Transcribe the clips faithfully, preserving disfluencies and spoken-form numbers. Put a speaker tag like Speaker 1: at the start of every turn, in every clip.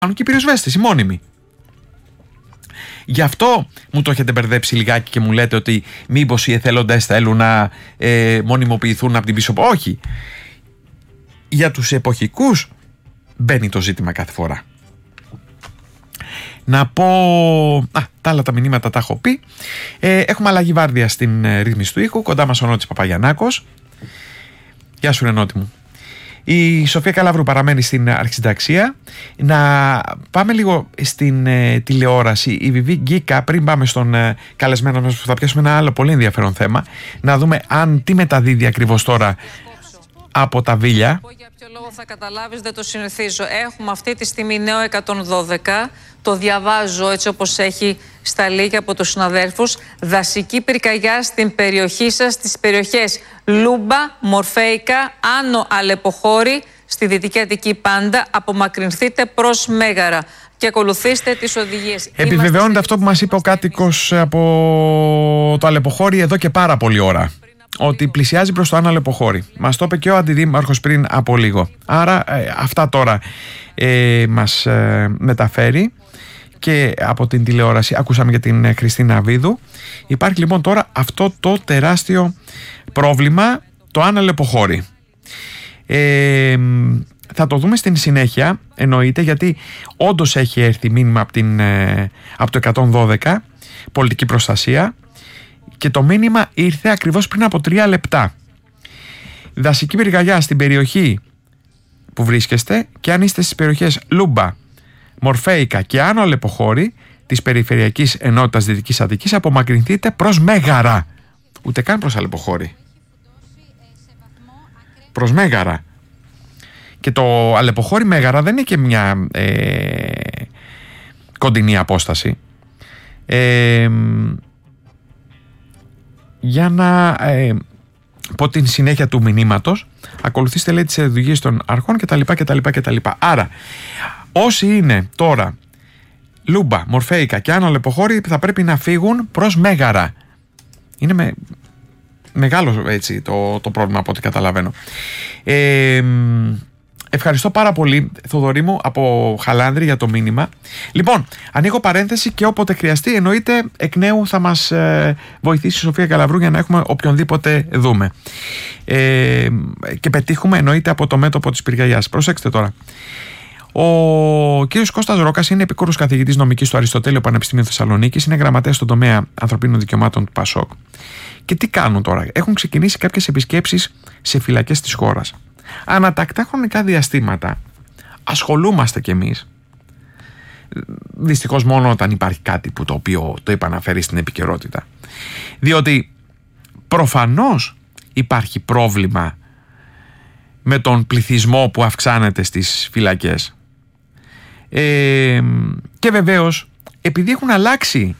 Speaker 1: και οι πυροσβέστες, οι μόνιμοι. Γι' αυτό μου το έχετε μπερδέψει λιγάκι και μου λέτε ότι μήπως οι εθελοντές θέλουν να ε, μονιμοποιηθούν από την πίσω. Όχι. Για τους εποχικούς μπαίνει το ζήτημα κάθε φορά. Να πω... Α, τα άλλα τα μηνύματα τα έχω πει. Ε, έχουμε αλλαγή βάρδια στην ε, ρύθμιση του ήχου. Κοντά μας ο Νότης Παπαγιαννάκος. Γεια σου Ρενότη μου. Η Σοφία Καλαβρού παραμένει στην αρχισυνταξία. Να πάμε λίγο στην ε, τηλεόραση. Η Βιβί Γκίκα, πριν πάμε στον ε, καλεσμένο μας που θα πιάσουμε ένα άλλο πολύ ενδιαφέρον θέμα, να δούμε αν τι μεταδίδει ακριβώς τώρα από τα Βίλια.
Speaker 2: Για ποιο λόγο θα καταλάβεις, δεν το συνηθίζω. Έχουμε αυτή τη στιγμή νέο εκατόν δώδεκα. Το διαβάζω έτσι όπως έχει σταλεί και από τους συναδέλφους. Δασική πυρκαγιά στην περιοχή σας, στις περιοχές Λούμπα, Μορφέικα, Άνω Αλεποχώρη, στη Δυτική Αττική πάντα. Απομακρυνθείτε προς Μέγαρα και ακολουθήστε τις οδηγίες.
Speaker 1: Επιβεβαιώνεται Είμαστε... αυτό που μας είπε ο κάτοικος από το Αλεποχώρη εδώ και πάρα πολλή ώρα. Ότι πλησιάζει προς το Άνω Αλεποχώρη. Μας το είπε και ο αντιδήμαρχος πριν από λίγο. Άρα ε, αυτά τώρα ε, μας ε, μεταφέρει. Και από την τηλεόραση ακούσαμε για την Χριστίνα Βίδου. Υπάρχει λοιπόν τώρα αυτό το τεράστιο πρόβλημα, το Άνω Αλεποχώρη. Ε, θα το δούμε στην συνέχεια, εννοείται, γιατί όντως έχει έρθει μήνυμα από, την, ε, από το εκατόν δώδεκα, πολιτική προστασία, και το μήνυμα ήρθε ακριβώς πριν από τρία λεπτά. Δασική πυρκαγιά στην περιοχή που βρίσκεστε, και αν είστε στις περιοχές Λούμπα, Μορφέικα και Άνω Αλεποχώρη της Περιφερειακής Ενότητας Δυτικής Αττικής, απομακρυνθείτε προς Μέγαρα. Ούτε καν προς Αλεποχώρη. Προς Μέγαρα. Και το Αλεποχώρη Μέγαρα δεν είναι και μια ε, κοντινή απόσταση. Ε, για να ε, πω την συνέχεια του μηνύματος, ακολουθήστε λέει τις οδηγίες των αρχών κτλ, κτλ, κτλ. Άρα όσοι είναι τώρα Λούμπα, Μορφέικα και Άνω Αλεποχώρη θα πρέπει να φύγουν προς Μέγαρα. Είναι με... μεγάλο έτσι το, το πρόβλημα από ό,τι καταλαβαίνω. Ε, ευχαριστώ πάρα πολύ Θοδωρή μου από Χαλάνδρη για το μήνυμα. Λοιπόν, ανοίγω παρένθεση και όποτε χρειαστεί εννοείται εκ νέου θα μας ε, βοηθήσει η Σοφία Καλαβρού για να έχουμε οποιονδήποτε δούμε. Ε, και πετύχουμε εννοείται από το μέτωπο της πυρκαγιάς. Προσέξτε τώρα. Ο κύριος Κώστας Ρόκας είναι επικούρος καθηγητής νομικής του Αριστοτέλειου Πανεπιστημίου Θεσσαλονίκης, είναι γραμματέας στον τομέα ανθρωπίνων δικαιωμάτων του Πασόκ. Και τι κάνουν τώρα? Έχουν ξεκινήσει κάποιες επισκέψεις σε φυλακές της χώρας. Ανατακτά χρονικά διαστήματα ασχολούμαστε κι εμείς. Δυστυχώς μόνο όταν υπάρχει κάτι που το οποίο το επαναφέρει στην επικαιρότητα. Διότι προφανώς υπάρχει πρόβλημα με τον πληθυσμό που αυξάνεται στις φυλακές. Ε, και βεβαίως επειδή έχουν αλλάξει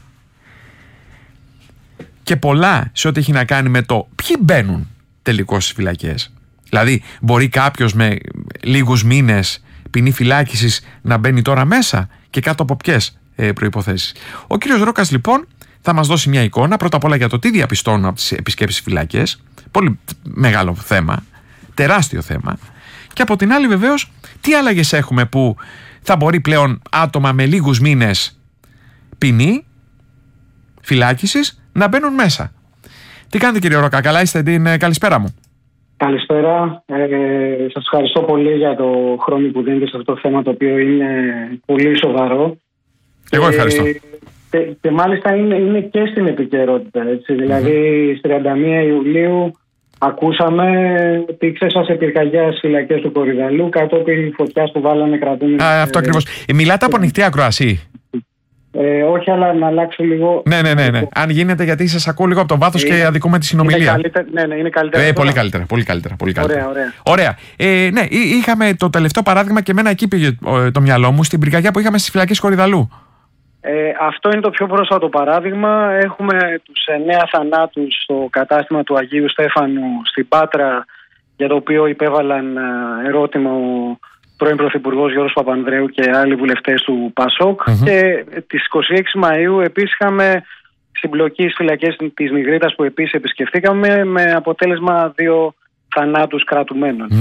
Speaker 1: και πολλά σε ό,τι έχει να κάνει με το ποιοι μπαίνουν τελικώς στις φυλακές. Δηλαδή μπορεί κάποιος με λίγους μήνες ποινή φυλάκισης να μπαίνει τώρα μέσα, και κάτω από ποιες ε, προϋποθέσεις? Ο κύριος Ρόκας λοιπόν θα μας δώσει μια εικόνα πρώτα απ' όλα για το τι διαπιστώνουν από τις επισκέψεις φυλακές. Πολύ μεγάλο θέμα, τεράστιο θέμα. Και από την άλλη βεβαίως τι αλλαγές έχουμε που θα μπορεί πλέον άτομα με λίγους μήνες ποινή φυλάκισης να μπαίνουν μέσα. Τι κάνετε κύριε Ρόκα, καλά είστε? Την ε, καλησπέρα μου.
Speaker 3: Καλησπέρα. Ε, σας ευχαριστώ πολύ για το χρόνο που δίνετε σε αυτό το θέμα, το οποίο είναι πολύ σοβαρό.
Speaker 1: Εγώ ευχαριστώ. Ε,
Speaker 3: και, και μάλιστα είναι, είναι και στην επικαιρότητα. Έτσι. Δηλαδή mm-hmm. στις τριάντα μία Ιουλίου ακούσαμε ότι ξέσπασε πυρκαγιά στις φυλακές του Κορυδαλού κατόπιν φωτιάς που βάλανε κρατούμενοι.
Speaker 1: Α, αυτό ακριβώς. Ε, μιλάτε από ανοιχτή ακροασία?
Speaker 3: Ε, όχι, αλλά να αλλάξω λίγο.
Speaker 1: Ναι, ναι, ναι, ναι. Αν γίνεται, γιατί σας ακούω λίγο από το βάθος και αδικούμε τη συνομιλία.
Speaker 3: Καλύτερα, ναι, ναι, είναι καλύτερα.
Speaker 1: Ε, πολύ καλύτερα, πολύ καλύτερα. Πολύ καλύτερα.
Speaker 3: Ωραία, ωραία.
Speaker 1: Ωραία. Ε, ναι, είχαμε το τελευταίο παράδειγμα και εμένα εκεί πήγε το μυαλό μου, στην πυρκαγιά που είχαμε στις φυλακές Κορυδαλού.
Speaker 3: Ε, αυτό είναι το πιο πρόσφατο παράδειγμα. Έχουμε τους εννέα θανάτους στο κατάστημα του Αγίου Στέφανου στην Πάτρα, για το οποίο υπέβαλαν ερώτημα ο πρώην Πρωθυπουργός Γιώργος Παπανδρέου και άλλοι βουλευτές του Πασόκ. Mm-hmm. Και τις είκοσι έξι Μαΐου επίσης είχαμε συμπλοκή στις φυλακές της Νιγρίτας που επίσης επισκεφθήκαμε, με αποτέλεσμα δύο θανάτους κρατουμένων.
Speaker 1: Ναι.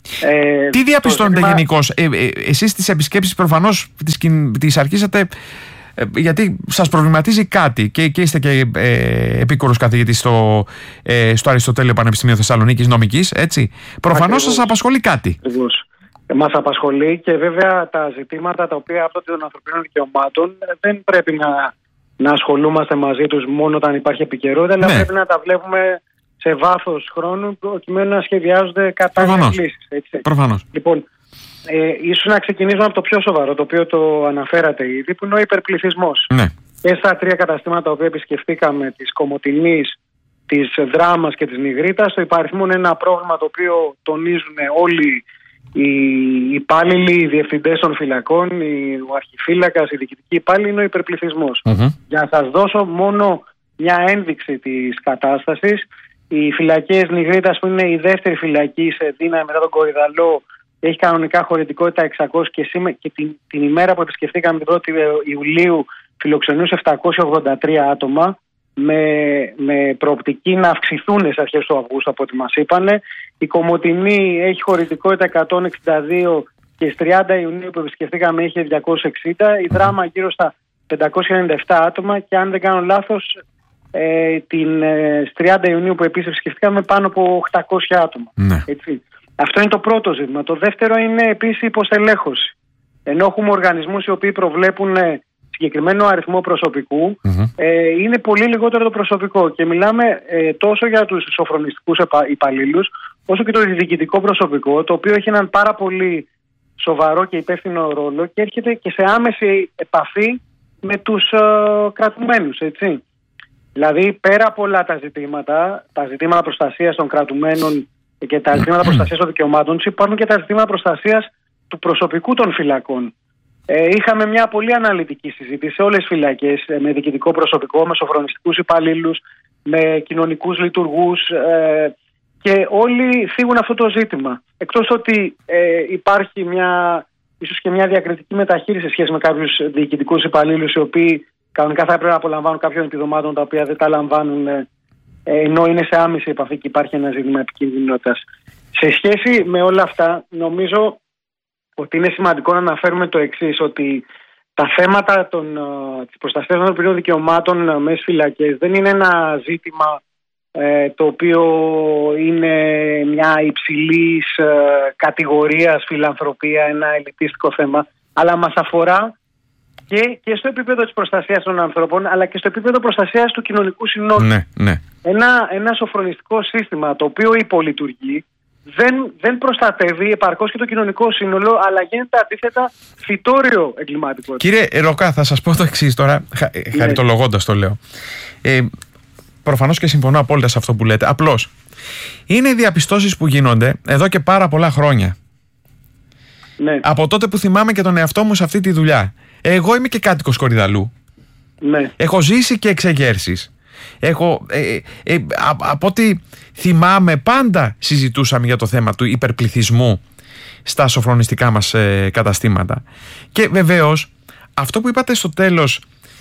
Speaker 1: Ε, Τι διαπιστώνετε ζήτημα... γενικώς? Ε, ε, εσείς τις επισκέψεις προφανώς τις, τις αρχίσατε ε, γιατί σας προβληματίζει κάτι και, και είστε και ε, επίκορος καθηγητής στο, ε, στο Αριστοτέλειο Πανεπιστήμιο Θεσσαλονίκης νομικής, έτσι. Προφανώς σας απασχολεί κάτι.
Speaker 3: Ακριβώς. Μας απασχολεί και βέβαια τα ζητήματα τα οποία άπτονται των ανθρωπίνων δικαιωμάτων δεν πρέπει να, να ασχολούμαστε μαζί τους μόνο όταν υπάρχει επικαιρότητα, αλλά ναι. πρέπει να τα βλέπουμε σε βάθος χρόνου προκειμένου να σχεδιάζονται κατάλληλες λύσεις. Έτσι.
Speaker 1: Προφανώς.
Speaker 3: Λοιπόν, ε, ίσως να ξεκινήσουμε από το πιο σοβαρό, το οποίο το αναφέρατε ήδη, που είναι ο υπερπληθυσμός.
Speaker 1: Ναι.
Speaker 3: Και στα τρία καταστήματα τα οποία επισκεφτήκαμε, της Κομοτηνής, της Δράμας και της Νιγρίτας, το υπαριθμούν ένα πρόβλημα το οποίο τονίζουν όλοι οι υπάλληλοι, οι διευθυντές των φυλακών, ο αρχιφύλακας, οι διοικητικοί υπάλληλοι, είναι ο υπερπληθυσμός. Mm-hmm. Για να σας δώσω μόνο μια ένδειξη της κατάστασης, οι φυλακές Νιγρίτας, που είναι η δεύτερη φυλακή σε δύναμη μετά τον Κορυδαλό, έχει κανονικά χωρητικότητα εξακόσια και, σήμερα, και την, την ημέρα που επισκεφτήκαμε την πρώτη Ιουλίου φιλοξενούσε επτακόσια ογδόντα τρία άτομα, με, με προοπτική να αυξηθούν στις αρχές του Αυγούστου από ό,τι μας είπανε. Η Κομοτηνή έχει χωρητικότητα εκατόν εξήντα δύο και στις τριάντα Ιουνίου που επισκεφτήκαμε είχε διακόσια εξήντα. Η Δράμα γύρω στα πεντακόσια ενενήντα επτά άτομα και αν δεν κάνω λάθος ε, την, ε, στις τριάντα Ιουνίου που επίσης επισκεφτήκαμε πάνω από οκτακόσια άτομα. Ναι. Έτσι. Αυτό είναι το πρώτο ζήτημα. Το δεύτερο είναι επίσης η υποστελέχωση. Ενώ έχουμε οργανισμούς οι οποίοι προβλέπουν συγκεκριμένο αριθμό προσωπικού, mm-hmm. ε, είναι πολύ λιγότερο το προσωπικό και μιλάμε ε, τόσο για τους σοφρονιστικούς υπαλλήλους όσο και το διοικητικό προσωπικό, το οποίο έχει έναν πάρα πολύ σοβαρό και υπεύθυνο ρόλο και έρχεται και σε άμεση επαφή με τους ε, κρατουμένους, έτσι. Δηλαδή πέρα από όλα τα ζητήματα, τα ζητήματα προστασίας των κρατουμένων και τα ζητήματα προστασίας των δικαιωμάτων, υπάρχουν και τα ζητήματα προστασίας του προσωπικού των φυλακών. Ε, είχαμε μια πολύ αναλυτική συζήτηση σε όλες τις φυλακές, με διοικητικό προσωπικό, με σοφρονιστικούς υπαλλήλους, με κοινωνικούς λειτουργούς ε, και όλοι θίγουν αυτό το ζήτημα. Εκτός ότι ε, υπάρχει μια, ίσως και μια διακριτική μεταχείριση σε σχέση με κάποιους διοικητικούς υπαλλήλους οι οποίοι κανονικά θα έπρεπε να απολαμβάνουν κάποιων επιδομάτων τα οποία δεν τα λαμβάνουν ε, ενώ είναι σε άμεση επαφή και υπάρχει ένα ζήτημα επικίνδυνοτητας. Σε σχέση με όλα αυτά, νομίζω ότι είναι σημαντικό να αναφέρουμε το εξής, ότι τα θέματα των, της προστασίας των ανθρωπίνων δικαιωμάτων μέσα στις φυλακές δεν είναι ένα ζήτημα ε, το οποίο είναι μια υψηλής ε, κατηγορίας φιλανθρωπία, ένα ελιτίστικο θέμα, αλλά μας αφορά και, και στο επίπεδο της προστασίας των ανθρώπων, αλλά και στο επίπεδο προστασίας του κοινωνικού συνόλου.
Speaker 1: Ναι, ναι.
Speaker 3: Ένα, ένα σοφρονιστικό σύστημα το οποίο υπολειτουργεί Δεν, δεν προστατεύει επαρκώς και το κοινωνικό σύνολο, αλλά γίνεται αντίθετα φυτόριο εγκληματικό.
Speaker 1: Κύριε Ροκά, θα σας πω το εξής τώρα, χα, ναι. χαριτολογώντας το λέω. Ε, προφανώς και συμφωνώ απόλυτα σε αυτό που λέτε. Απλώς, είναι διαπιστώσεις που γίνονται εδώ και πάρα πολλά χρόνια.
Speaker 3: Ναι.
Speaker 1: Από τότε που θυμάμαι και τον εαυτό μου σε αυτή τη δουλειά. Εγώ είμαι και κάτοικος Κορυδαλού.
Speaker 3: Ναι.
Speaker 1: Έχω ζήσει και εξεγέρσεις. Έχω, ε, ε, α, από ό,τι θυμάμαι πάντα συζητούσαμε για το θέμα του υπερπληθυσμού στα σοφρονιστικά μας ε, καταστήματα. Και βεβαίως αυτό που είπατε στο τέλος,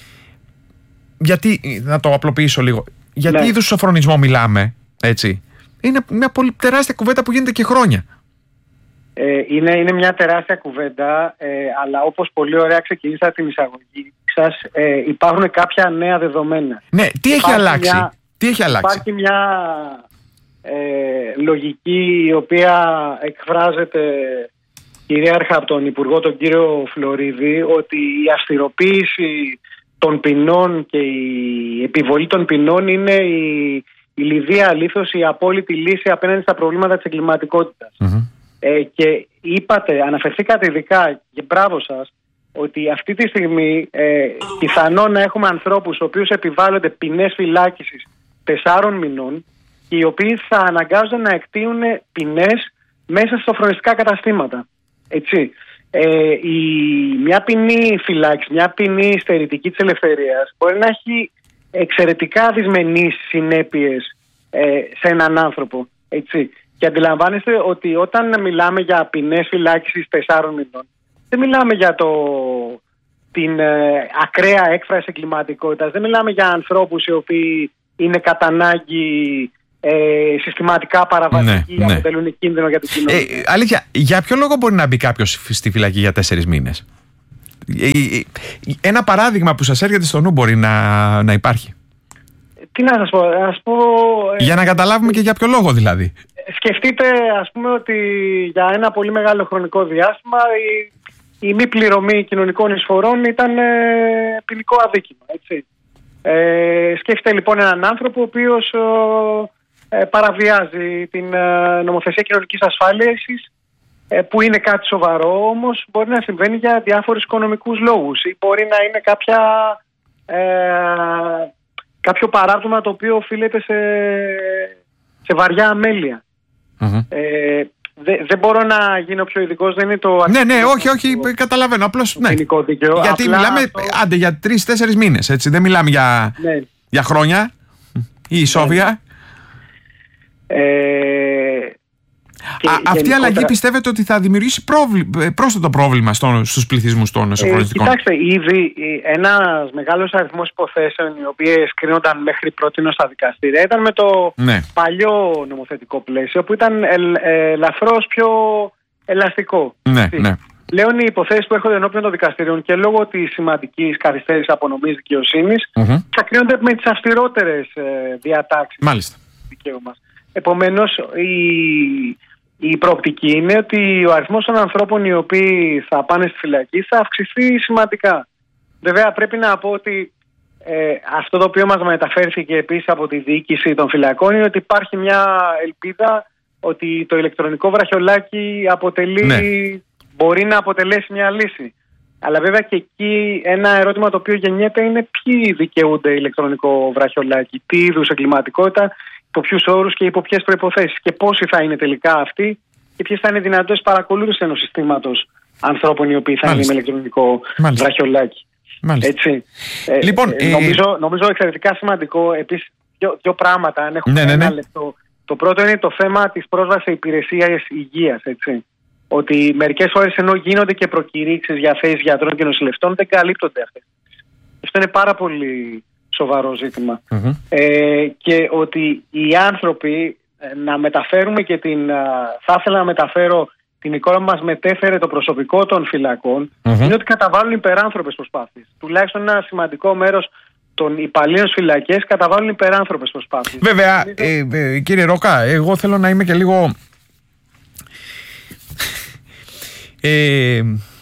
Speaker 1: γιατί, να το απλοποιήσω λίγο, γιατί
Speaker 3: ναι.
Speaker 1: είδους σοφρονισμό μιλάμε, έτσι, είναι μια πολύ τεράστια κουβέντα που γίνεται και χρόνια.
Speaker 3: Ε, είναι, είναι μια τεράστια κουβέντα, ε, αλλά όπως πολύ ωραία ξεκινήσατε την εισαγωγή σας, ε, υπάρχουν κάποια νέα δεδομένα.
Speaker 1: Ναι, τι έχει αλλάξει, μια, τι έχει αλλάξει.
Speaker 3: Υπάρχει μια ε, λογική η οποία εκφράζεται κυρίαρχα από τον Υπουργό τον κύριο Φλωρίδη, ότι η αυστηροποίηση των ποινών και η επιβολή των ποινών είναι η, η λιδία αλήθως, η απόλυτη λύση απέναντι στα προβλήματα της εγκληματικότητας. Mm-hmm. Ε, και είπατε, αναφερθήκατε ειδικά και μπράβο σας, ότι αυτή τη στιγμή ε, πιθανόν να έχουμε ανθρώπους οι οποίους επιβάλλονται ποινές φυλάκισης τεσσάρων μηνών και οι οποίοι θα αναγκάζονται να εκτείουν ποινές μέσα στα σοφρονιστικά καταστήματα. Έτσι. Ε, η, μια ποινή φυλάκιση, μια ποινή στερητική της ελευθερίας μπορεί να έχει εξαιρετικά δυσμενείς συνέπειες ε, σε έναν άνθρωπο. Έτσι. Και αντιλαμβάνεστε ότι όταν μιλάμε για ποινές φυλάκισης τεσσάρων μηνών, δεν μιλάμε για το, την ε, ακραία έκφραση εγκληματικότητας, δεν μιλάμε για ανθρώπους οι οποίοι είναι κατά ανάγκη ε, συστηματικά παραβατικοί,
Speaker 1: ναι, ναι.
Speaker 3: αποτελούν κίνδυνο για την κοινωνία.
Speaker 1: Ε, αλήθεια, για ποιο λόγο μπορεί να μπει κάποιος στη φυλακή για τέσσερις μήνες? Ε, ε, ένα παράδειγμα που σας έρχεται στο νου μπορεί να, να υπάρχει.
Speaker 3: Τι να σας πω, ας πω...
Speaker 1: Για να καταλάβουμε και για ποιο λόγο δηλαδή.
Speaker 3: Σκεφτείτε, ας πούμε, ότι για ένα πολύ μεγάλο χρονικό διάστημα η, η μη πληρωμή κοινωνικών εισφορών ήταν ε, ποινικό αδίκημα, έτσι. Ε, σκέφτεται λοιπόν έναν άνθρωπο ο οποίος ε, παραβιάζει την ε, νομοθεσία κοινωνικής ασφάλισης, ε, που είναι κάτι σοβαρό, όμως μπορεί να συμβαίνει για διάφορους οικονομικούς λόγους ή μπορεί να είναι κάποια, ε, κάποιο παράπτωμα το οποίο οφείλεται σε, σε βαριά αμέλεια. Mm-hmm. Ε, δεν δε μπορώ να γίνω πιο ειδικός, δεν είναι το...
Speaker 1: Ναι, ναι, όχι, όχι, το... καταλαβαίνω, απλώς, ναι.
Speaker 3: Δίκαιο.
Speaker 1: Γιατί απλά μιλάμε, το... άντε, για τρεις-τέσσερις μήνες, έτσι, δεν μιλάμε για,
Speaker 3: ναι.
Speaker 1: για χρόνια ή ισόβια.
Speaker 3: Ναι. Ε...
Speaker 1: Α, αυτή γενικότερα... η αλλαγή πιστεύετε ότι θα δημιουργήσει πρόβλη... πρόσθετο πρόβλημα στο, στους πληθυσμούς των εσωφρονιστικών?
Speaker 3: Ε, κοιτάξτε, ήδη ένας μεγάλος αριθμός υποθέσεων οι οποίες κρίνονταν μέχρι πρότινο στα δικαστήρια ήταν με το ναι. παλιό νομοθετικό πλαίσιο που ήταν ελ, ε, ελαφρώς πιο ελαστικό.
Speaker 1: Ναι, ναι.
Speaker 3: Πλέον οι υποθέσεις που έρχονται ενώπιον των δικαστηρίων και λόγω της σημαντικής καθυστέρησης απονομής δικαιοσύνης mm-hmm. θα κρίνονται με τις αυστηρότερες ε, διατάξεις
Speaker 1: Μάλιστα.
Speaker 3: του δικαίου μας. Επομένως, η, η προοπτική είναι ότι ο αριθμός των ανθρώπων οι οποίοι θα πάνε στη φυλακή θα αυξηθεί σημαντικά. Βέβαια, πρέπει να πω ότι ε, αυτό το οποίο μας μεταφέρθηκε επίσης από τη διοίκηση των φυλακών είναι ότι υπάρχει μια ελπίδα ότι το ηλεκτρονικό βραχιολάκι αποτελεί, ναι. μπορεί να αποτελέσει μια λύση. Αλλά βέβαια και εκεί ένα ερώτημα το οποίο γεννιέται είναι ποιοι δικαιούνται ηλεκτρονικό βραχιολάκι, τι είδους εγκληματικότητα, υπό ποιους όρους και υπό ποιες προϋποθέσεις και πόσοι θα είναι τελικά αυτοί και ποιες θα είναι οι δυνατότητες παρακολούθησης ενός συστήματος ανθρώπων οι οποίοι θα Μάλιστα. είναι με ηλεκτρονικό Μάλιστα. βραχιολάκι. Έτσι. Λοιπόν, ε, ε, νομίζω, νομίζω εξαιρετικά σημαντικό επίσης δύο, δύο πράγματα, αν έχουμε ναι, ναι, ναι. ένα λεπτό. Το πρώτο είναι το θέμα της πρόσβασης σε υπηρεσίες υγείας, έτσι. Ότι μερικές φορές ενώ γίνονται και προκηρύξεις για θέσεις γιατρών και νοσηλευτών δεν καλύπτονται αυτές. Αυτό είναι πάρα πολύ σοβαρό ζήτημα. Mm-hmm. Ε, και ότι οι άνθρωποι ε, να μεταφέρουμε και την... Α, θα ήθελα να μεταφέρω την εικόνα που μας μετέφερε το προσωπικό των φυλακών mm-hmm. είναι ότι καταβάλουν υπεράνθρωπες προσπάθειες. Τουλάχιστον ένα σημαντικό μέρος των υπαλλήλων φυλακές καταβάλουν υπεράνθρωπες προσπάθειες.
Speaker 1: Βέβαια, ε, ε, κύριε Ρόκα, εγώ θέλω να είμαι και λίγο... Ε,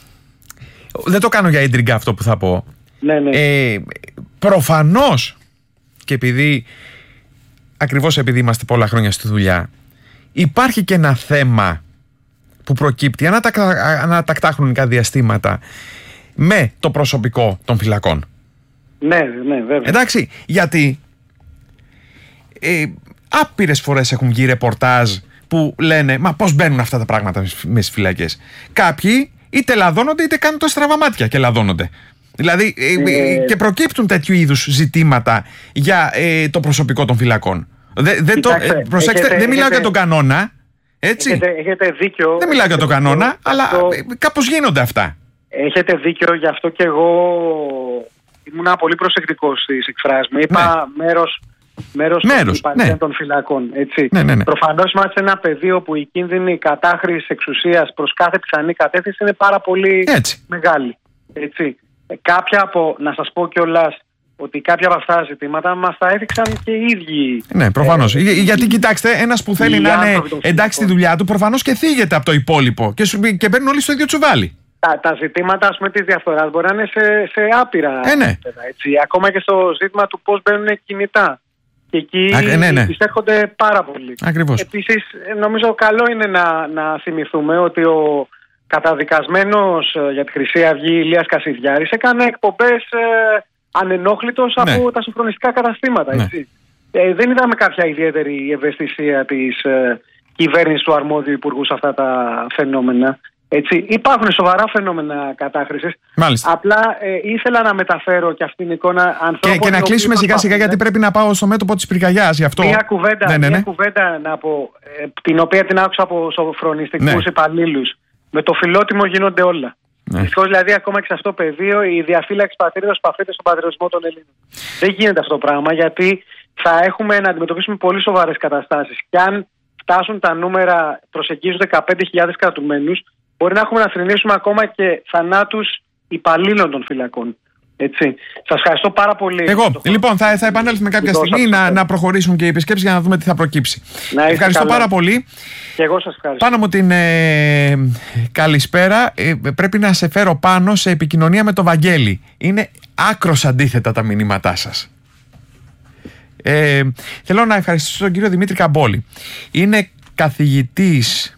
Speaker 1: δεν το κάνω για ίντριγκα αυτό που θα πω.
Speaker 3: Ναι, ναι.
Speaker 1: Ε, προφανώς και επειδή ακριβώς επειδή είμαστε πολλά χρόνια στη δουλειά υπάρχει και ένα θέμα που προκύπτει ανατακτά χρονικά διαστήματα με το προσωπικό των φυλακών.
Speaker 3: Ναι, ναι, βέβαια.
Speaker 1: Εντάξει, γιατί ε, άπειρες φορές έχουν βγει ρεπορτάζ που λένε μα πώς μπαίνουν αυτά τα πράγματα με στις φυλακές. Κάποιοι είτε λαδώνονται είτε κάνουν το στραβαμάτια και λαδώνονται. Δηλαδή ε, ε, και προκύπτουν τέτοιου είδους ζητήματα για ε, το προσωπικό των φυλακών. Δε, δε το, ε, προσέξτε, έχετε, δεν μιλάω έχετε, για τον κανόνα. Έτσι.
Speaker 3: Έχετε, έχετε δίκιο.
Speaker 1: Δεν μιλάω για τον κανόνα, δίκιο, αλλά αυτό, κάπως γίνονται αυτά.
Speaker 3: Έχετε δίκιο, γι' αυτό και εγώ ήμουν πολύ προσεκτικός στις εκφράσεις μου. Είπα ναι. μέρος, μέρος, μέρος των υπαλλήλων ναι. των φυλακών. Έτσι. Ναι, ναι, ναι. Προφανώς είμαστε σε ένα πεδίο που η κίνδυνη κατάχρησης εξουσίας προς κάθε πιθανή κατεύθυνση είναι πάρα πολύ έτσι. μεγάλη. Έτσι. Κάποια από, να σας πω κιόλας, ότι κάποια από αυτά τα ζητήματα μας τα έδειξαν και οι ίδιοι. Ναι, προφανώς. Ε, Γιατί κοιτάξτε, ένας που θέλει να είναι εντάξει στη δουλειά του, προφανώς και θίγεται από το υπόλοιπο και, και μπαίνουν όλοι στο ίδιο τσουβάλι. Τα, τα ζητήματα, ας πούμε, της διαφθοράς μπορεί να είναι σε, σε άπειρα ε, ναι. επίπεδα, έτσι. Ακόμα και στο ζήτημα του πώς μπαίνουν κινητά. Και εκεί Α, ναι, ναι. εισέρχονται πάρα πολύ. Ακριβώς. Επίσης, νομίζω καλό είναι να, να θυμηθούμε ότι ο καταδικασμένος για τη Χρυσή Αυγή Ηλίας Κασιδιάρης έκανε εκπομπές ε, ανενόχλητος ναι. από τα σοφρονιστικά καταστήματα. Ναι. Έτσι. Ε, δεν είδαμε κάποια ιδιαίτερη ευαισθησία της ε, κυβέρνησης του αρμόδιου υπουργού σε αυτά τα φαινόμενα. Έτσι. Υπάρχουν σοβαρά φαινόμενα κατάχρησης. Απλά ε, ήθελα να μεταφέρω και αυτήν την εικόνα ανθρώπων. Και, και να κλείσουμε σιγά σιγά, γιατί πρέπει να πάω στο μέτωπο της πυρκαγιάς. Γι' αυτό... Μια κουβέντα, ναι, ναι, ναι. Μια κουβέντα να πω, ε, την οποία την άκουσα από σοφρονιστικούς ναι. υπαλλήλους. Με το φιλότιμο γίνονται όλα. Ναι. Δυστυχώς δηλαδή ακόμα και σε αυτό το πεδίο η διαφύλαξη πατρίδας παφείται στον πατριωτισμό των Ελλήνων. Δεν γίνεται αυτό το πράγμα, γιατί θα έχουμε να αντιμετωπίσουμε πολύ σοβαρές καταστάσεις. Και αν φτάσουν τα νούμερα, προσεγγίζουν δεκαπέντε χιλιάδες κρατουμένους, μπορεί να έχουμε να θρηνήσουμε ακόμα και θανάτους υπαλλήλων των φυλακών. Έτσι. Σας ευχαριστώ πάρα πολύ.
Speaker 1: Εγώ, λοιπόν, θα, θα επανέλθουμε κάποια στιγμή να, να προχωρήσουν και οι επισκέψεις για να δούμε τι θα προκύψει. Να ευχαριστώ καλά. πάρα πολύ.
Speaker 3: Και εγώ σας ευχαριστώ.
Speaker 1: Πάνω μου την ε, καλησπέρα. Ε, πρέπει να σε φέρω πάνω σε επικοινωνία με τον Βαγγέλη. Είναι άκρως αντίθετα τα μηνύματά σας. Ε, θέλω να ευχαριστήσω τον κύριο Δημήτρη Καμπόλη. Είναι καθηγητής,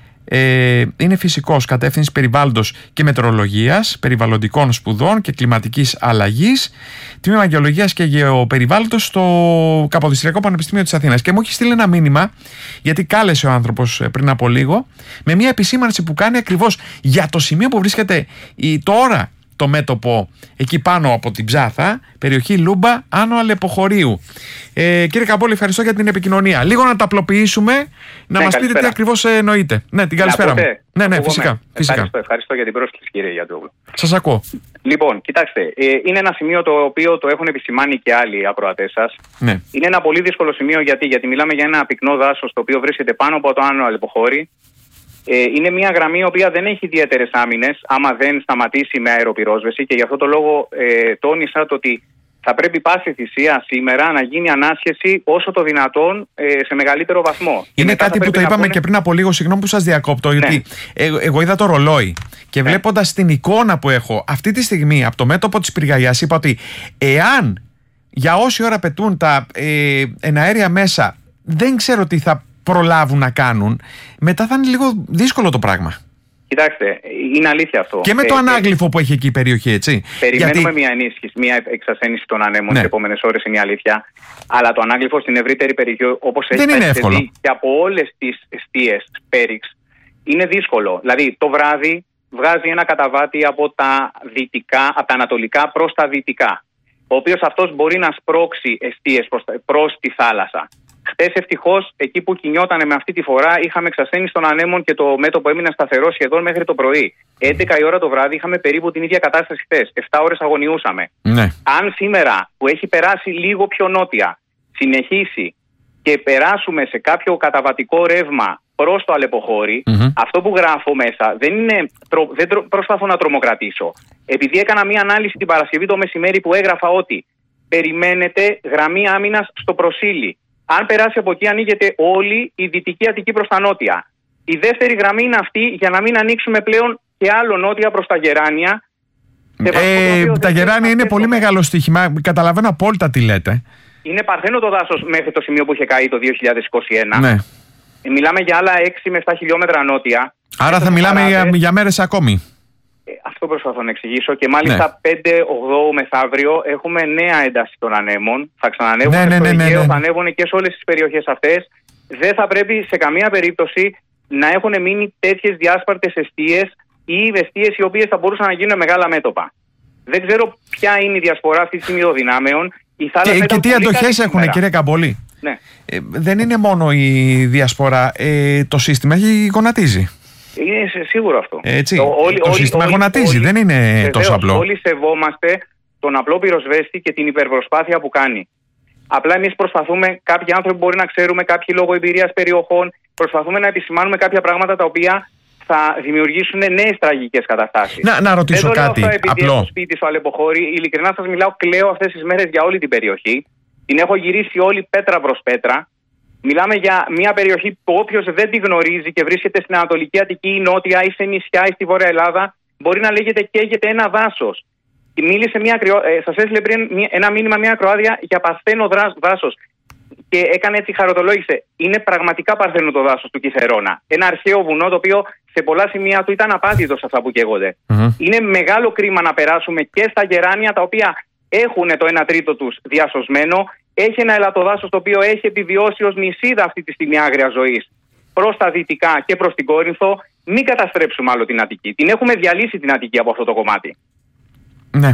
Speaker 1: ε, είναι φυσικός, κατεύθυνση περιβάλλοντος και μετεωρολογίας, περιβαλλοντικών σπουδών και κλιματικής αλλαγής, τμήμα γεωλογίας και γεωπεριβάλλοντος στο Καποδιστριακό Πανεπιστήμιο της Αθήνας. Και μου έχει στείλει ένα μήνυμα, γιατί κάλεσε ο άνθρωπος πριν από λίγο, με μια επισήμανση που κάνει ακριβώς για το σημείο που βρίσκεται η, τώρα το μέτωπο εκεί πάνω από την Ψάθα, περιοχή Λούμπα, Άνω Αλεποχωρίου. Ε, κύριε Καμπόλη, ευχαριστώ για την επικοινωνία. Λίγο να τα απλοποιήσουμε, να ναι, μας πείτε τι ακριβώς εννοείτε. Ναι, την καλησπέρα μου. Ναι, ναι, φυσικά. φυσικά.
Speaker 4: Ευχαριστώ, ευχαριστώ για την πρόσκληση, κύριε Γιαντζόγλου.
Speaker 1: Σας ακούω.
Speaker 4: Λοιπόν, κοιτάξτε, ε, είναι ένα σημείο το οποίο το έχουν επισημάνει και άλλοι ακροατές σας.
Speaker 1: Ναι.
Speaker 4: Είναι ένα πολύ δύσκολο σημείο γιατί, γιατί μιλάμε για ένα πυκνό δάσος το οποίο βρίσκεται πάνω από το Άνω Αλεποχώρι. Ε, είναι μια γραμμή η οποία δεν έχει ιδιαίτερες άμυνες άμα δεν σταματήσει με αεροπυρόσβεση και γι' αυτό το λόγο ε, τόνισα το ότι θα πρέπει πάση θυσία σήμερα να γίνει ανάσχεση όσο το δυνατόν ε, σε μεγαλύτερο βαθμό.
Speaker 1: Είναι κάτι που το είπαμε πούνε... και πριν από λίγο, συγγνώμη που σας διακόπτω, ναι. γιατί ε, εγώ είδα το ρολόι και ναι. βλέποντας την εικόνα που έχω αυτή τη στιγμή από το μέτωπο της πυρκαγιάς, είπα ότι εάν για όση ώρα πετούν τα ε, εναέρια μέσα δεν ξέρω τι θα προλάβουν να κάνουν, μετά θα είναι λίγο δύσκολο το πράγμα.
Speaker 4: Κοιτάξτε, είναι αλήθεια αυτό.
Speaker 1: Και με το ε, ανάγλυφο ε, που έχει εκεί η περιοχή, έτσι.
Speaker 4: Περιμένουμε Γιατί... μια ενίσχυση, μια εξασθένηση των ανέμων ναι. τις επόμενες ώρες, είναι η αλήθεια. Αλλά το ανάγλυφο στην ευρύτερη περιοχή, όπως έχει δει και από όλες τις εστίες Πέριξ, είναι δύσκολο. Δηλαδή, το βράδυ βγάζει ένα καταβάτι από τα δυτικά, από τα ανατολικά προς τα δυτικά, ο οποίος αυτός μπορεί να σπρώξει εστίες προς, προς τη θάλασσα. Χτες ευτυχώς εκεί που κινιότανε με αυτή τη φορά είχαμε εξασθένηση των ανέμων και το μέτωπο έμεινε σταθερό σχεδόν μέχρι το πρωί. έντεκα η ώρα το βράδυ είχαμε περίπου την ίδια κατάσταση χτες. επτά ώρες αγωνιούσαμε.
Speaker 1: Ναι.
Speaker 4: Αν σήμερα που έχει περάσει λίγο πιο νότια συνεχίσει και περάσουμε σε κάποιο καταβατικό ρεύμα προς το Αλεποχώρι, mm-hmm. αυτό που γράφω μέσα δεν είναι, δεν προσπαθώ να τρομοκρατήσω. Επειδή έκανα μία ανάλυση την Παρασκευή το μεσημέρι που έγραφα ότι περιμένετε γραμμή άμυνας στο Προσίλι. Αν περάσει από εκεί, ανοίγεται όλη η δυτική Αττική προς τα νότια. Η δεύτερη γραμμή είναι αυτή για να μην ανοίξουμε πλέον και άλλο νότια προς τα Γεράνια.
Speaker 1: Ε, τα Γεράνια είναι πολύ μεγάλο στοίχημα. Καταλαβαίνω απόλυτα τι λέτε.
Speaker 4: Είναι παρθένο το δάσος μέχρι το σημείο που είχε καεί το δύο χιλιάδες είκοσι ένα. Ναι. Μιλάμε για άλλα έξι με επτά χιλιόμετρα νότια.
Speaker 1: Άρα θα μιλάμε για, για μέρες ακόμη.
Speaker 4: Ε, αυτό προσπαθώ να εξηγήσω και μάλιστα ναι. πέντε ογδόου μεθαύριο έχουμε νέα ένταση των ανέμων. Θα ξανανεύουν ναι, ναι, στο ναι, Αιγαίο, ναι, ναι. θα ανέβουν και σε όλες τις περιοχές αυτές. Δεν θα πρέπει σε καμία περίπτωση να έχουν μείνει τέτοιες διάσπαρτες εστίες ή εστίες οι οποίες θα μπορούσαν να γίνουν μεγάλα μέτωπα. Δεν ξέρω ποια είναι η διασπορά αυτή τη στιγμή των δυνάμεων.
Speaker 1: Και, και τι αντοχές έχουν, κύριε Καμπόλη.
Speaker 4: Ναι.
Speaker 1: Ε, δεν είναι μόνο η διασπορά. Ε, το σύστημα έχει γονατίζει.
Speaker 4: Είναι σίγουρο αυτό.
Speaker 1: Έτσι. Το, όλοι, το όλοι, σύστημα όλοι, γονατίζει, όλοι, δεν είναι βεβαίως, τόσο απλό.
Speaker 4: Όλοι σεβόμαστε τον απλό πυροσβέστη και την υπερπροσπάθεια που κάνει. Απλά εμείς προσπαθούμε, κάποιοι άνθρωποι μπορεί να ξέρουμε, κάποιοι λόγω εμπειρίας περιοχών, προσπαθούμε να επισημάνουμε κάποια πράγματα τα οποία θα δημιουργήσουν νέες τραγικές καταστάσεις.
Speaker 1: Να, να ρωτήσω
Speaker 4: δεν
Speaker 1: κάτι
Speaker 4: αυτό επειδή
Speaker 1: απλό.
Speaker 4: Στο σπίτι στο Αλεποχώρι, ειλικρινά σας μιλάω, κλαίω αυτές τις μέρες για όλη την περιοχή. Την έχω γυρίσει όλη πέτρα προς πέτρα. Μιλάμε για μια περιοχή που όποιος δεν τη γνωρίζει και βρίσκεται στην Ανατολική Αττική ή Νότια ή σε νησιά ή στη Βόρεια Ελλάδα, μπορεί να λέγεται καίγεται ένα δάσος. Μίλησε μια ακροα... ε, σας έστειλε πριν ένα μήνυμα μια ακροάδια για παρθένο δάσος. Και έκανε έτσι, χαροτολόγησε. Είναι πραγματικά παρθένο το δάσος του Κιθερώνα. Ένα αρχαίο βουνό το οποίο σε πολλά σημεία του ήταν απάτητο σε αυτά που καίγονται. Mm-hmm. Είναι μεγάλο κρίμα να περάσουμε και στα Γεράνια τα οποία έχουν το ένα τρίτο τους διασωσμένο. Έχει ένα ελαττοδάσος το οποίο έχει επιβιώσει ως νησίδα αυτή τη στιγμή άγριας ζωής προς τα δυτικά και προς την Κόρινθο. Μην καταστρέψουμε άλλο την Αττική. Την έχουμε διαλύσει την Αττική από αυτό το κομμάτι.
Speaker 1: Ναι.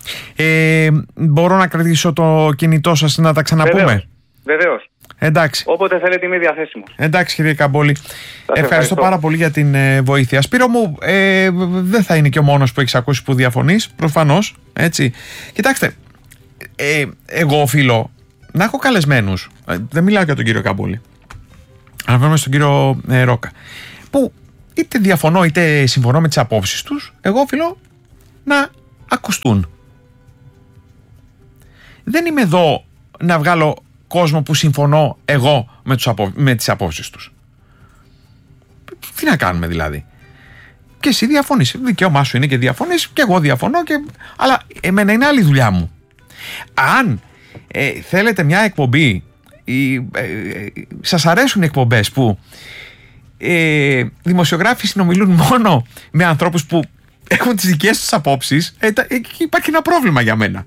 Speaker 1: Ε, μπορώ να κρατήσω το κινητό σας να τα ξαναπούμε.
Speaker 4: Βεβαίως. Βεβαίως.
Speaker 1: Εντάξει.
Speaker 4: Όποτε θέλετε είμαι διαθέσιμος.
Speaker 1: Εντάξει, κύριε Καμπόλη. Ευχαριστώ, ευχαριστώ πάρα πολύ για την ε, βοήθεια. Σπύρο μου, ε, δεν θα είναι και ο μόνος που έχεις ακούσει που διαφωνείς, προφανώς. Έτσι. Κοιτάξτε, ε, εγώ οφείλω να έχω καλεσμένους, δεν μιλάω για τον κύριο Καμπόλη, αναφέρομαι στον κύριο ε, Ρόκα, που είτε διαφωνώ είτε συμφωνώ με τις απόψεις τους, εγώ οφείλω να ακουστούν. Δεν είμαι εδώ να βγάλω κόσμο που συμφωνώ εγώ με, τους απο... με τις απόψεις τους. Τι να κάνουμε δηλαδή? Και εσύ διαφωνείς, δικαίωμά σου είναι και διαφωνείς, και εγώ διαφωνώ, και... αλλά εμένα είναι άλλη δουλειά μου. Αν ε, θέλετε μια εκπομπή, ή, ε, ε, σας αρέσουν οι εκπομπές που ε, δημοσιογράφοι συνομιλούν μόνο με ανθρώπους που έχουν τις δικές τους απόψεις, ε, ε, υπάρχει ένα πρόβλημα για μένα.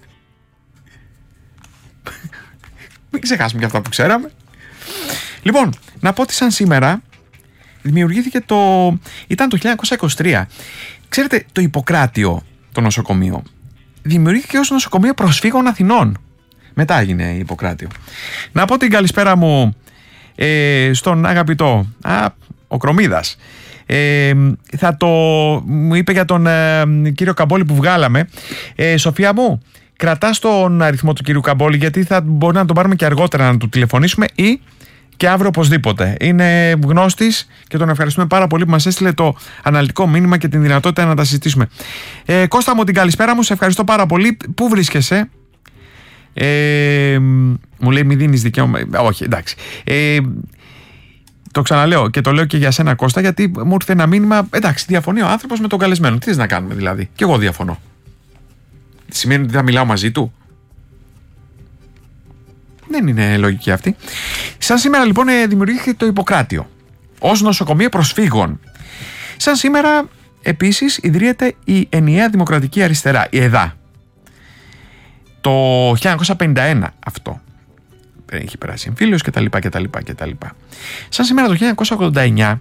Speaker 1: Μην ξεχάσουμε και αυτά που ξέραμε. Λοιπόν, να πω ότι σαν σήμερα δημιουργήθηκε το... ήταν το χίλια εννιακόσια είκοσι τρία. Ξέρετε, το Ιπποκράτιο, το νοσοκομείο, δημιουργήθηκε ως νοσοκομείο προσφύγων Αθηνών. Μετά έγινε Ιπποκράτιο. Να πω την καλησπέρα μου ε, στον αγαπητό α, ο Κρομίδας. Ε, θα το... μου είπε για τον ε, κύριο Καμπόλη που βγάλαμε. ε, Σοφία μου, κρατάς τον αριθμό του κύριου Καμπόλη, γιατί θα μπορεί να τον πάρουμε και αργότερα να του τηλεφωνήσουμε, ή και αύριο οπωσδήποτε. Είναι γνώστης και τον ευχαριστούμε πάρα πολύ που μας έστειλε το αναλυτικό μήνυμα και την δυνατότητα να τα συζητήσουμε. ε, Κώστα μου, την καλησπέρα μου, σε ευχαριστώ πάρα πολύ. Πού βρίσκεσαι? Ε, μου λέει μη δίνεις δικαίωμα. Όχι, εντάξει. ε, Το ξαναλέω και το λέω και για σένα, Κώστα, γιατί μου ήρθε ένα μήνυμα. Εντάξει, διαφωνεί ο άνθρωπος με τον καλεσμένο. Τι θες να κάνουμε δηλαδή? Και εγώ διαφωνώ. Σημαίνει ότι θα μιλάω μαζί του? Δεν είναι λογική αυτή. Σαν σήμερα λοιπόν δημιουργήθηκε το Ιπποκράτιο ως νοσοκομείο προσφύγων. Σαν σήμερα επίσης ιδρύεται η Ενιαία Δημοκρατική Αριστερά, η ΕΔΑ. Το χίλια εννιακόσια πενήντα ένα αυτό. Έχει περάσει εμφύλιος κτλ, κτλ, κτλ. Σαν σήμερα το χίλια εννιακόσια ογδόντα εννιά,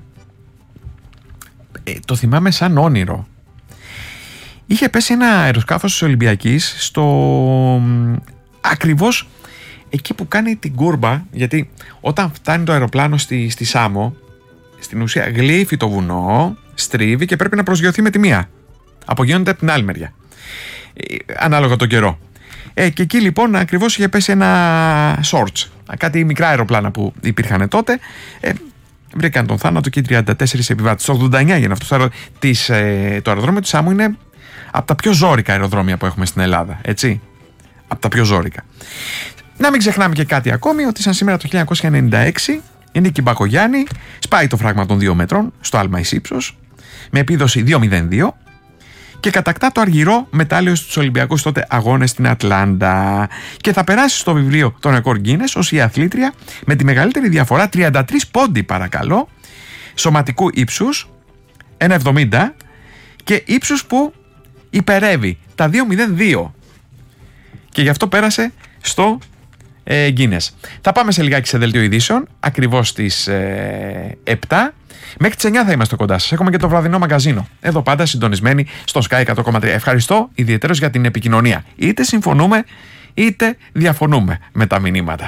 Speaker 1: ε, το θυμάμαι σαν όνειρο, είχε πέσει ένα αεροσκάφος της Ολυμπιακής στο ακριβώς εκεί που κάνει την κούρμπα, γιατί όταν φτάνει το αεροπλάνο στη, στη Σάμο, στην ουσία γλύφει το βουνό, στρίβει και πρέπει να προσγειωθεί με τη μία. Απογειώνεται από την άλλη μεριά, ε, ανάλογα τον καιρό. Ε, και εκεί λοιπόν ακριβώς είχε πέσει ένα Shorts, κάτι μικρά αεροπλάνα που υπήρχαν τότε. Ε, βρήκαν τον θάνατο και οι τριάντα τέσσερις επιβάτες. Το ογδόντα εννιά έγινε αυτό. Της, ε, το αεροδρόμιο του Σάμου είναι από τα πιο ζόρικα αεροδρόμια που έχουμε στην Ελλάδα. Έτσι. Από τα πιο ζόρικα. Να μην ξεχνάμε και κάτι ακόμη, ότι σαν σήμερα το χίλια εννιακόσια ενενήντα έξι η Νίκη Μπακογιάννη σπάει το φράγμα των δύο μετρών στο άλμα εις ύψος με επίδοση δύο μηδέν δύο και κατακτά το αργυρό μετάλλιο στους Ολυμπιακούς τότε αγώνες στην Ατλάντα, και θα περάσει στο βιβλίο των ρεκόρ Γκίνες ως η αθλήτρια με τη μεγαλύτερη διαφορά, τριάντα τρεις πόντι παρακαλώ, σωματικού ύψους ένα εβδομήντα και ύψους που υπερεύει τα δύο μηδέν δύο, και γι' αυτό πέρασε στο ε, Γκίνες. Θα πάμε σε λιγάκι σε δελτίο ειδήσεων, ακριβώς στις ε, επτά. Μέχρι τις εννιά θα είμαστε κοντά σας. Έχουμε και το βραδινό μαγκαζίνο. Εδώ πάντα συντονισμένοι στο Sky εκατό κόμμα τρία. Ευχαριστώ ιδιαιτέρως για την επικοινωνία. Είτε συμφωνούμε είτε διαφωνούμε με τα μηνύματα.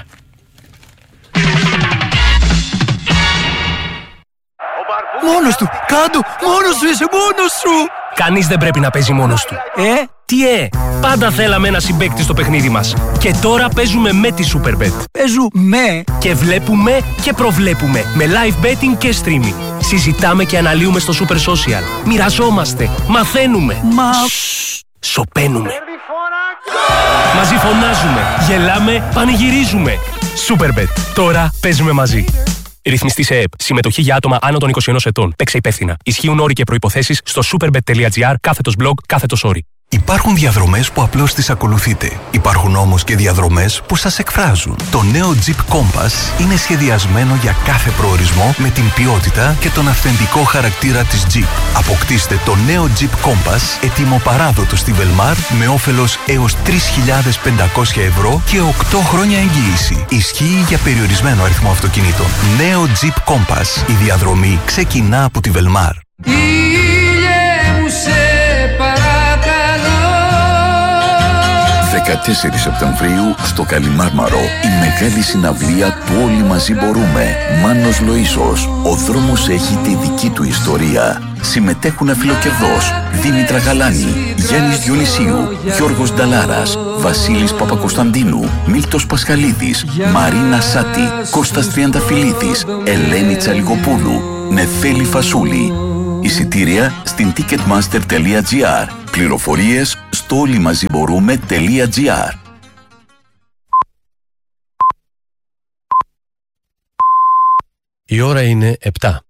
Speaker 5: Μόνος του! Κάντο! Μόνος σου είσαι! Μόνος σου!
Speaker 6: Κανείς δεν πρέπει να παίζει μόνος του.
Speaker 5: Ε?
Speaker 6: Τι ε! Πάντα θέλαμε ένα συμπαίκτη στο παιχνίδι μας. Και τώρα παίζουμε με τη Superbet.
Speaker 5: Παίζουμε!
Speaker 6: Και βλέπουμε και προβλέπουμε με live betting και streaming. Συζητάμε και αναλύουμε στο Super Social. Μοιραζόμαστε. Μαθαίνουμε.
Speaker 5: Μα...
Speaker 6: Σωπαίνουμε. Μαζί φωνάζουμε. Γελάμε. Πανηγυρίζουμε. Superbet. Τώρα παίζουμε μαζί. Ρυθμιστή σε ΕΕΠ. Συμμετοχή για άτομα άνω των είκοσι ενός ετών. Παίξε υπεύθυνα. Ισχύουν όροι και προϋποθέσεις στο superbet.gr κάθετος blog κάθετος όροι.
Speaker 7: Υπάρχουν διαδρομές που απλώς τις ακολουθείτε. Υπάρχουν όμως και διαδρομές που σας εκφράζουν. Το νέο Jeep Compass είναι σχεδιασμένο για κάθε προορισμό με την ποιότητα και τον αυθεντικό χαρακτήρα της Jeep. Αποκτήστε το νέο Jeep Compass έτοιμο παράδοτο στη Velmar με όφελος έως τρεις χιλιάδες πεντακόσια ευρώ και οκτώ χρόνια εγγύηση. Ισχύει για περιορισμένο αριθμό αυτοκινήτων. Νέο Jeep Compass. Η διαδρομή ξεκινά από τη Velmar.
Speaker 8: δεκατέσσερις Σεπτεμβρίου στο Καλιμάρμαρο η μεγάλη συναυλία του Όλοι Μαζί Μπορούμε. Μάνος Λοΐσος. Ο δρόμος έχει τη δική του ιστορία. συμμετέχουν αφιλοκερδώς Δήμητρα Γαλάνη, Γιάννης Διονυσίου, Γιώργος Νταλάρας, Βασίλης Παπακοσταντίνου, Μίλτος Πασχαλίδης, Μαρίνα Σάτη, Κώστας Τριανταφυλλίδης, Ελένη Τσαλιγοπούλου, Νεφέλη Φασούλη. Εισιτήρια στην ticketmaster τελεία gr. Πληροφορίες στο όλοιμαζιμπορούμε.gr.
Speaker 6: Η ώρα είναι επτά.